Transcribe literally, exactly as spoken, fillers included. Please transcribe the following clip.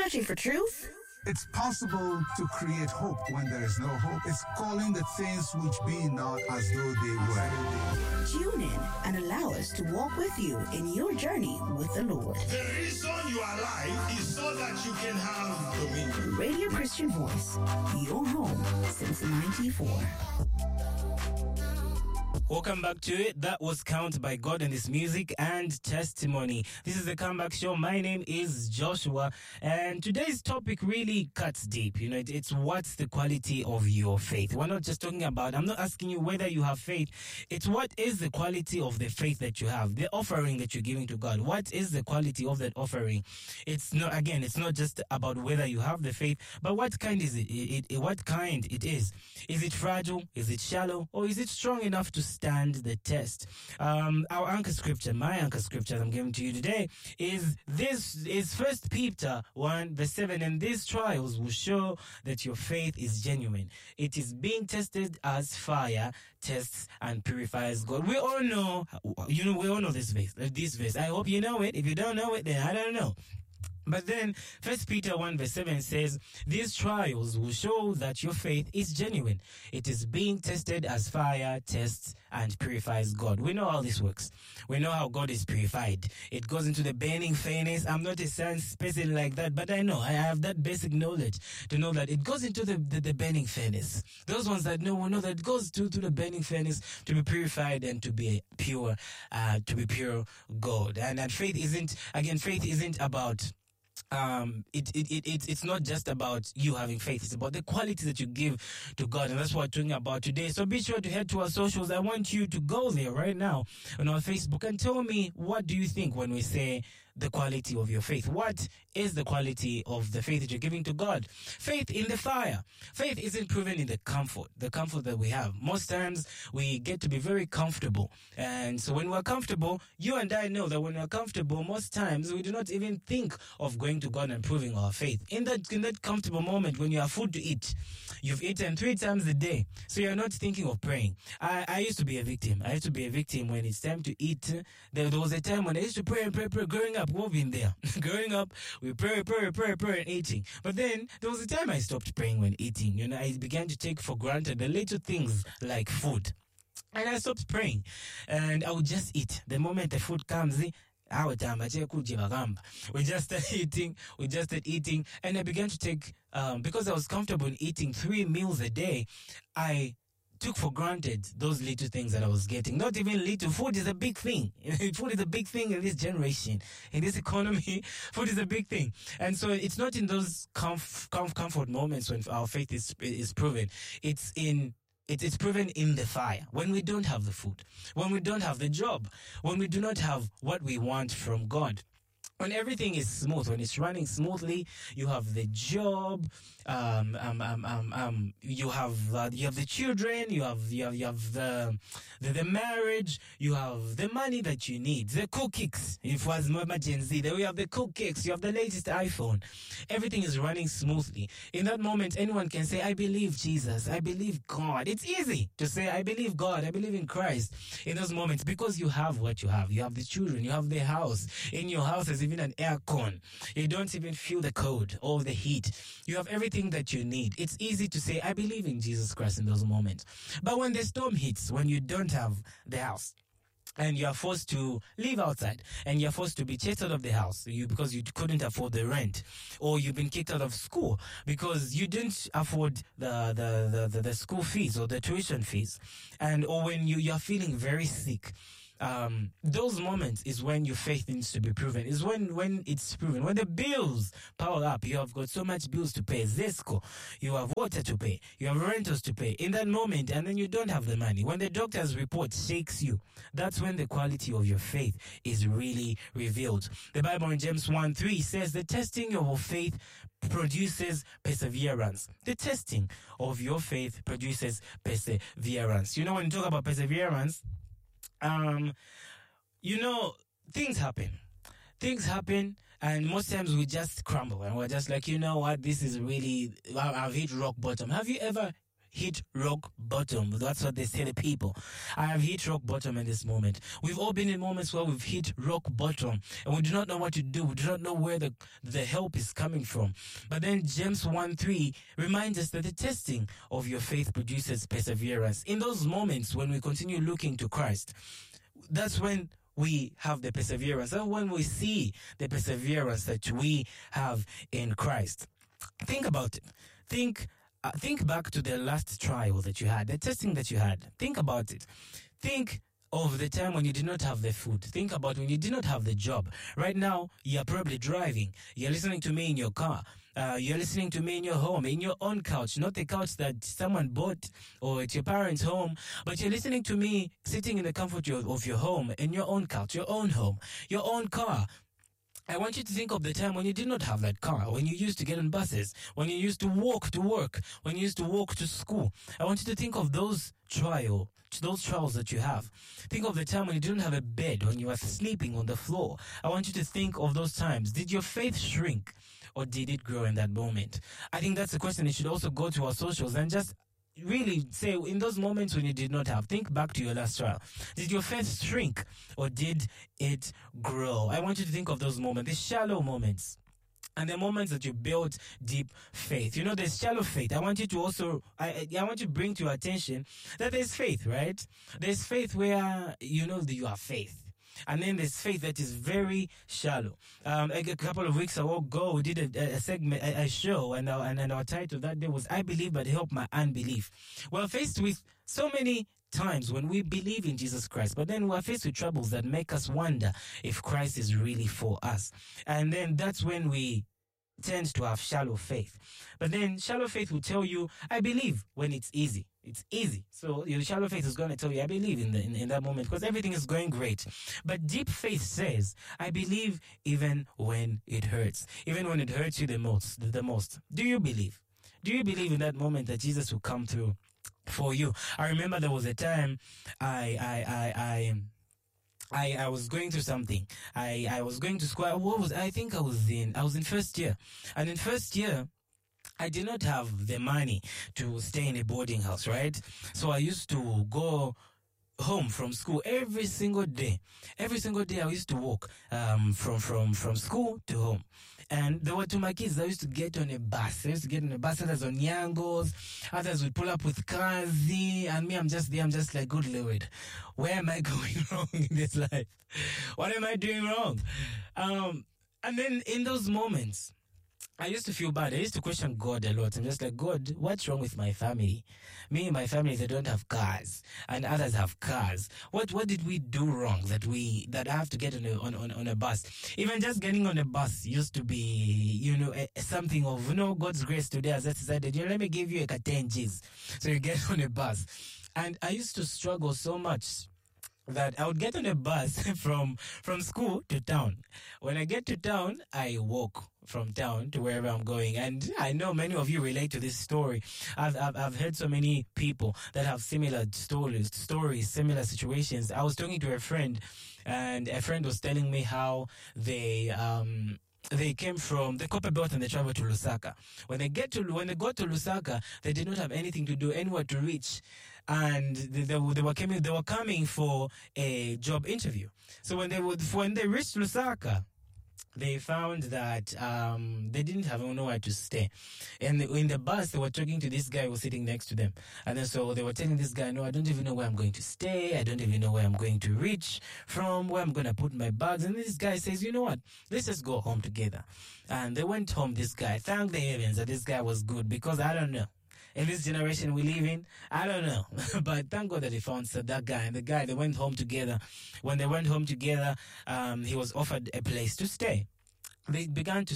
searching for truth? It's possible to create hope when there is no hope. It's calling the things which be not as though they were. Tune in and allow us to walk with you in your journey with the Lord. The reason you are alive is so that you can have dominion. Radio Christian Voice, your home since ninety-four. Welcome back to it. That was Count by God and His Music and Testimony. This is the Comeback Show. My name is Joshua, and today's topic really cuts deep. You know, it, it's what's the quality of your faith. We're not just talking about, I'm not asking you whether you have faith. It's what is the quality of the faith that you have, the offering that you're giving to God. What is the quality of that offering? It's not, again, it's not just about whether you have the faith, but what kind is it? It, it what kind it is. Is it fragile? Is it shallow? Or is it strong enough to stand the test? Um, our anchor scripture, my anchor scripture that I'm giving to you today is this is First Peter one verse seven, and these trials will show that your faith is genuine. It is being tested as fire tests and purifies God. We all know, you know, we all know this verse. This verse. I hope you know it. If you don't know it, then I don't know. But then First Peter one verse seven says, these trials will show that your faith is genuine. It is being tested as fire tests and purifies God. We know how this works. We know how God is purified. It goes into the burning furnace. I'm not a science person like that, but I know, I have that basic knowledge to know that it goes into the, the, the burning furnace. Those ones that know will know that it goes to, to the burning furnace to be purified and to be pure, uh, to be pure God. And that faith isn't, again, faith isn't about Um, it, it, it, it, it's not just about you having faith. It's about the quality that you give to God. And that's what we're talking about today. So be sure to head to our socials. I want you to go there right now on our Facebook and tell me, what do you think when we say the quality of your faith? What is the quality of the faith that you're giving to God? Faith in the fire. Faith isn't proven in the comfort, the comfort that we have. Most times we get to be very comfortable. And so when we're comfortable, you and I know that when we're comfortable, most times we do not even think of going to God and proving our faith. In that, in that comfortable moment when you have food to eat, you've eaten three times a day, so you're not thinking of praying. I, I used to be a victim. I used to be a victim when it's time to eat. There, there was a time when I used to pray and pray, pray. Growing up, we've been there. Growing up, we pray, pray, pray, pray, and eating. But then there was a time I stopped praying when eating. You know, I began to take for granted the little things like food. And I stopped praying. And I would just eat. The moment the food comes in, we just started eating, we just started eating, and I began to take, um, because I was comfortable in eating three meals a day, I took for granted those little things that I was getting. Not even little. Food is a big thing. Food is a big thing in this generation, in this economy. Food is a big thing. And so it's not in those comf- comf- comfort moments when our faith is is proven. It's in It is proven in the fire, when we don't have the food, when we don't have the job, when we do not have what we want from God. When everything is smooth, when it's running smoothly, you have the job, um, um, um, um, um you have uh, you have the children, you have you have you have the, the the marriage, you have the money that you need, the cool kicks. If it was emergency, then we have the cool kicks. You have the latest iPhone. Everything is running smoothly. In that moment, anyone can say, "I believe Jesus. I believe God." It's easy to say, "I believe God. I believe in Christ." In those moments, because you have what you have, you have the children, you have the house. In your house, there's even an air con. You don't even feel the cold or the heat. You have everything that you need. It's easy to say, I believe in Jesus Christ in those moments. But when the storm hits, when you don't have the house, and you are forced to live outside, and you're forced to be chased out of the house you because you couldn't afford the rent, or you've been kicked out of school because you didn't afford the the, the, the, the school fees or the tuition fees, and or when you, you're feeling very sick. Um, those moments is when your faith needs to be proven. Is when, when it's proven. When the bills pile up, you have got so much bills to pay. Zesco, you have water to pay, you have rentals to pay. In that moment, and then you don't have the money. When the doctor's report shakes you, that's when the quality of your faith is really revealed. The Bible in James one three says, the testing of your faith produces perseverance. The testing of your faith produces perseverance. You know, when you talk about perseverance, Um, you know, things happen. Things happen, and most times we just crumble, and we're just like, you know what, this is really, I've hit rock bottom. Have you ever hit rock bottom. That's what they say to people. I have hit rock bottom in this moment. We've all been in moments where we've hit rock bottom and we do not know what to do. We do not know where the, the help is coming from. But then James one three reminds us that the testing of your faith produces perseverance. In those moments when we continue looking to Christ, that's when we have the perseverance. That's when we see the perseverance that we have in Christ. Think about it. Think uh, think back to the last trial that you had, the testing that you had. Think about it. Think of the time when you did not have the food. Think about when you did not have the job. Right now, you're probably driving. You're listening to me in your car. Uh, you're listening to me in your home, in your own couch, not the couch that someone bought or at your parents' home, but you're listening to me sitting in the comfort of, of your home, in your own couch, your own home, your own car. I want you to think of the time when you did not have that car, when you used to get on buses, when you used to walk to work, when you used to walk to school. I want you to think of those trials, those trials that you have. Think of the time when you didn't have a bed, when you were sleeping on the floor. I want you to think of those times. Did your faith shrink or did it grow in that moment? I think that's a question that should also go to our socials and just really say, in those moments when you did not have, think back to your last trial. Did your faith shrink or did it grow? I want you to think of those moments, the shallow moments, and the moments that you build deep faith. You know, there's shallow faith. I want you to also, I, I want you to bring to your attention that there's faith, right? There's faith where you know that you have faith. And then there's faith that is very shallow. Um, a couple of weeks ago, we did a, a segment, a, a show, and our, and, and our title that day was "I Believe, but Help My Unbelief." We're faced with so many times when we believe in Jesus Christ, but then we're faced with troubles that make us wonder if Christ is really for us. And then that's when we tend to have shallow faith. But then shallow faith will tell you, I believe, when it's easy. It's easy. So your shallow faith is going to tell you, I believe in, the, in, in that moment because everything is going great. But deep faith says, I believe even when it hurts. Even when it hurts you the most. The, the most. Do you believe? Do you believe in that moment that Jesus will come through for you? I remember there was a time I, I, I, I, I, I was going through something. I, I was going to school. What was I think I was in? I was in first year, and in first year, I did not have the money to stay in a boarding house, right? So I used to go home from school every single day. Every single day I used to walk um, from, from, from school to home. And there were two my kids. I used to get on a bus. I used to get on a bus. Others on Yangos. Others would pull up with Kazi. And me, I'm just there. I'm just like, good Lord, where am I going wrong in this life? What am I doing wrong? Um, and then in those moments, I used to feel bad. I used to question God a lot. I'm just like, God, what's wrong with my family? Me and my family, they don't have cars, and others have cars. What what did we do wrong that we that I have to get on a on, on, on a bus? Even just getting on a bus used to be, you know, a, something of, you know, God's grace today has decided, you know, let me give you a ten G's. So you get on a bus. And I used to struggle so much that I would get on a bus from from school to town. When I get to town, I walk from town to wherever I'm going. And I know many of you relate to this story. I've I've, I've heard so many people that have similar stories, stories, similar situations. I was talking to a friend, and a friend was telling me how they um. They came from the Copper Belt and they traveled to Lusaka. When they get to when they got to Lusaka, they did not have anything to do, anywhere to reach, and they, they, they were coming. They were coming for a job interview. So when they would when they reached Lusaka, they found that um, they didn't have nowhere to stay. And in the bus, they were talking to this guy who was sitting next to them. And then so they were telling this guy, no, I don't even know where I'm going to stay. I don't even know where I'm going to reach from, where I'm going to put my bags. And this guy says, you know what? Let's just go home together. And they went home, this guy. Thank the heavens that this guy was good, because I don't know. In this generation we live in, I don't know. But thank God that they found that guy. And the guy, they went home together. When they went home together, um, he was offered a place to stay. They began to